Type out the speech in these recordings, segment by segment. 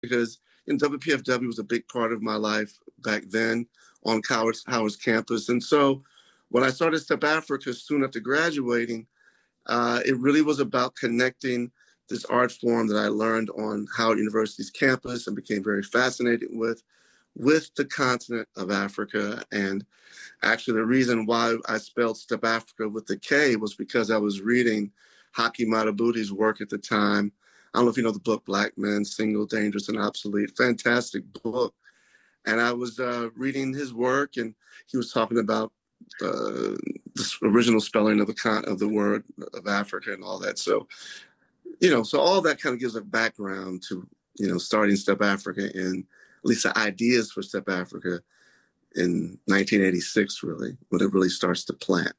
because WPFW was a big part of my life back then on Howard's campus. And so when I started Step Africa soon after graduating, it really was about connecting this art form that I learned on Howard University's campus and became very fascinated with the continent of Africa. And actually, the reason why I spelled Step Africa with the K was because I was reading Haki Madhubuty's work at the time. I don't know if you know the book Black Men, Single, Dangerous, and Obsolete. Fantastic book. And I was reading his work, and he was talking about the original spelling of the word of Africa and all that. So, so all that kind of gives a background to, starting Step Africa and at least the ideas for Step Africa in 1986, really, when it really starts to plant.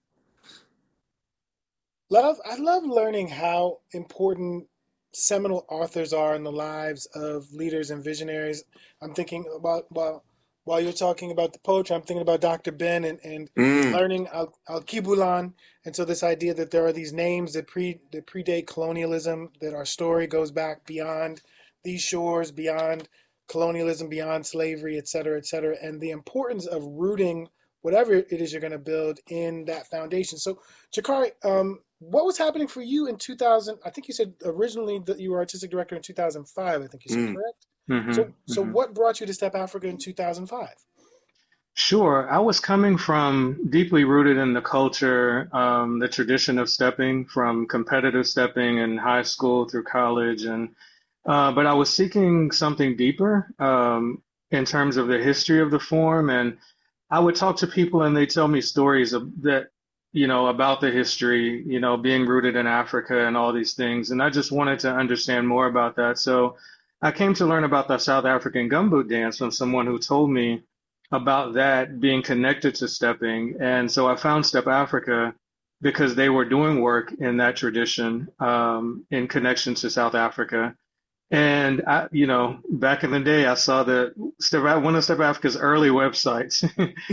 I love learning how important seminal authors are in the lives of leaders and visionaries. I'm thinking about, while you're talking about the poetry, I'm thinking about Dr. Ben and learning Al-Kibulan. And so this idea that there are these names that predate colonialism, that our story goes back beyond these shores, beyond colonialism, beyond slavery, et cetera, and the importance of rooting whatever it is you're going to build in that foundation. So, Jakari, what was happening for you in 2000? I think you said originally that you were artistic director in 2005. I think you said, correct? Mm-hmm, so what brought you to Step Africa in 2005? Sure. I was coming from deeply rooted in the culture, the tradition of stepping, from competitive stepping in high school through college, but I was seeking something deeper in terms of the history of the form. And I would talk to people and they tell me stories about the history, being rooted in Africa and all these things. And I just wanted to understand more about that. So I came to learn about the South African gumboot dance from someone who told me about that being connected to stepping. And so I found Step Africa because they were doing work in that tradition in connection to South Africa. And back in the day, I saw one of Step Africa's early websites,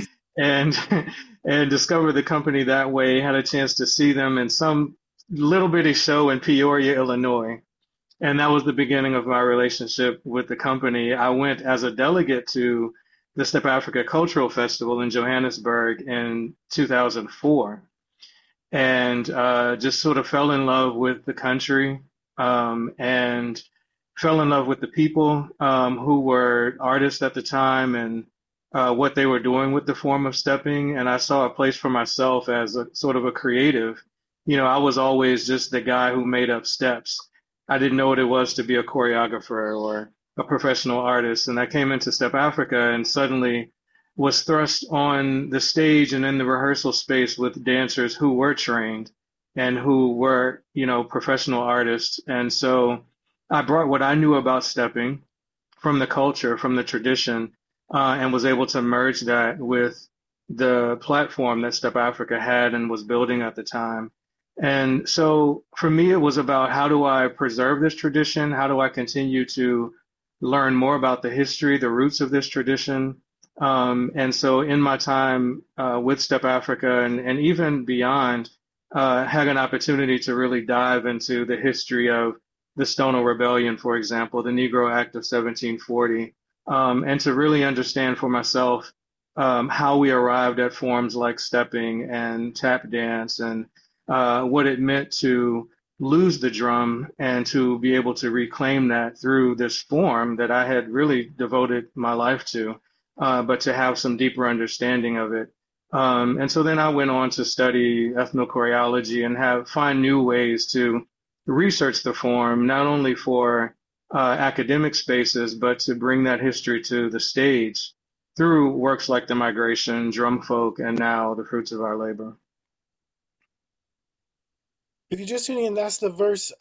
and discovered the company that way. Had a chance to see them in some little bitty show in Peoria, Illinois, and that was the beginning of my relationship with the company. I went as a delegate to the Step Africa Cultural Festival in Johannesburg in 2004, and just sort of fell in love with the country and fell in love with the people who were artists at the time and what they were doing with the form of stepping. And I saw a place for myself as a sort of a creative. I was always just the guy who made up steps. I didn't know what it was to be a choreographer or a professional artist. And I came into Step Africa and suddenly was thrust on the stage and in the rehearsal space with dancers who were trained and who were, professional artists. And so I brought what I knew about stepping from the culture, from the tradition, and was able to merge that with the platform that Step Africa had and was building at the time. And so for me, it was about how do I preserve this tradition? How do I continue to learn more about the history, the roots of this tradition? And so in my time with Step Africa and even beyond, had an opportunity to really dive into the history of the Stono Rebellion, for example, the Negro Act of 1740, and to really understand for myself how we arrived at forms like stepping and tap dance and what it meant to lose the drum and to be able to reclaim that through this form that I had really devoted my life to, but to have some deeper understanding of it. And so then I went on to study ethnochoreology and find new ways to research the form, not only for academic spaces, but to bring that history to the stage through works like The Migration, Drum Folk, and now The Fruits of Our Labor. If you're just tuning in, that's the voice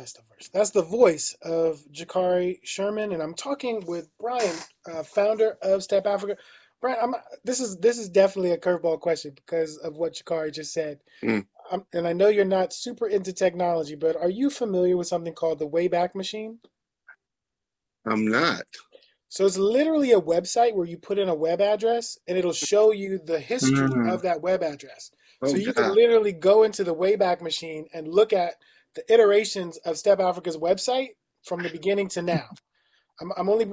of Jakari Sherman, and I'm talking with Brian, founder of Step Africa. Brian, this is definitely a curveball question because of what Jakari just said. And I know you're not super into technology, but are you familiar with something called the Wayback Machine? I'm not. So it's literally a website where you put in a web address and it'll show you the history of that web address. So you can literally go into the Wayback Machine and look at the iterations of Step Africa's website from the beginning to now. I'm only